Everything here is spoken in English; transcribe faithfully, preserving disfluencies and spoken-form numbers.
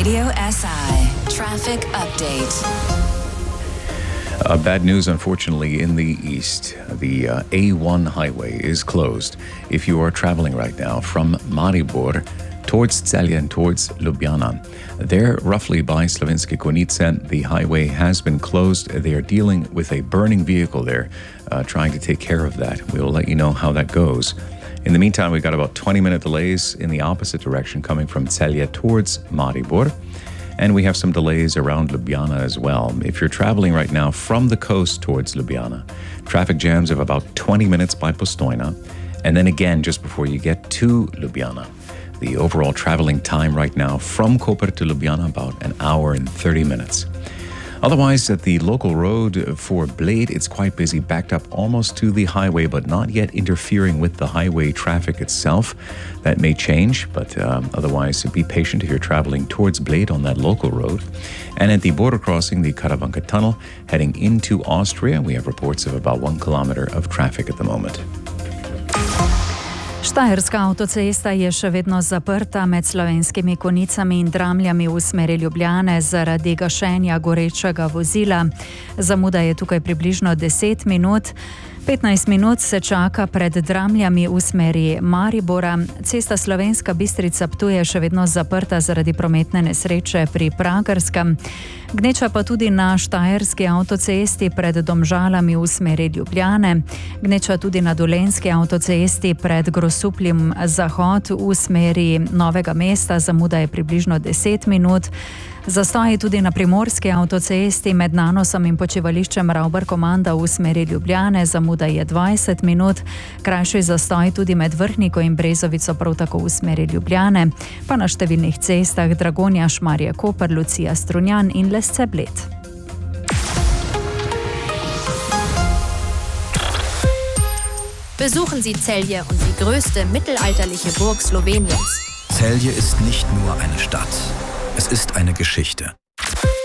Radio S I Traffic Update. Uh, bad news, unfortunately, in the east. The uh, A one highway is closed. If you are traveling right now from Maribor towards Celje and towards Ljubljana, there, roughly by Slovenske Konjice, the highway has been closed. They are dealing with a burning vehicle there, uh, trying to take care of that. We will let you know how that goes. In the meantime, we've got about twenty minute delays in the opposite direction coming from Celje towards Maribor. And we have some delays around Ljubljana as well. If you're traveling right now from the coast towards Ljubljana, traffic jams of about twenty minutes by Postojna. And then again, just before you get to Ljubljana, the overall traveling time right now from Koper to Ljubljana, about an hour and thirty minutes. Otherwise, at the local road for Bled, it's quite busy, backed up almost to the highway, but not yet interfering with the highway traffic itself. That may change, but um, otherwise, be patient if you're traveling towards Bled on that local road. And at the border crossing, the Karavanka Tunnel, heading into Austria, we have reports of about one kilometer of traffic at the moment. Štajerska avtocesta je še vedno zaprta med Slovenskimi Konjicami in Dramljami v smeri Ljubljane zaradi gašenja gorečega vozila. Zamuda je tukaj približno deset minut. petnajst minut se čaka pred Dramljami v smeri Maribora. Cesta Slovenska Bistrica-Ptuj je še vedno zaprta zaradi prometne nesreče pri Pragerskem. Gneča pa tudi na štajerski avtocesti pred Domžalami v smeri Ljubljane. Gneča tudi na dolenjski avtocesti pred Grosupljem zahod v smeri Novega mesta. Zamuda je približno deset minut. Zastoji tudi na primorski avtocesti med Nanosom in počivališčem Ravbar-Komanda v smeri Ljubljane. Zamuda je dvajset minut. Krajši zastoj tudi med Vrhniko in Brezovico, prav tako v smeri Ljubljane. Pa na številnih cestah Dragonja, Šmarje, Koper, Lucija, Strunjan in Lesce, Bled. Besuchen Sie Celje und die größte mittelalterliche Burg Sloweniens. Celje ist nicht nur eine Stadt. Es ist eine Geschichte.